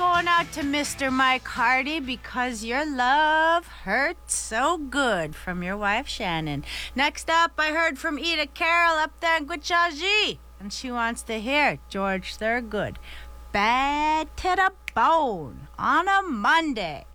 going out to Mr. Mike Hardy because your love hurts so good from your wife Shannon. Next up, I heard from Ida Carroll up there in Guichaji, and she wants to hear George Thorogood, Bad to the Bone on a Monday.